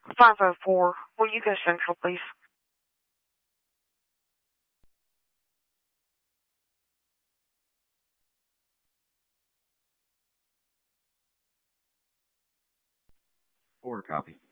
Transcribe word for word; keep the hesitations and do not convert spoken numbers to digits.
five oh four. Will you go central, please? Four copy.